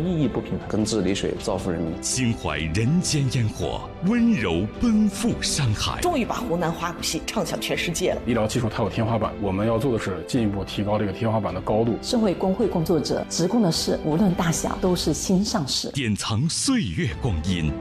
意义不平衡。 根治丽水，造福人民。 心怀人间烟火，温柔奔赴山海。 终于把湖南花鼓戏唱响全世界了。 医疗技术它有天花板，我们要做的是进一步提高这个天花板的高度。 社会工会工作者职工的事，无论大小，都是心上事。 典藏岁月光阴，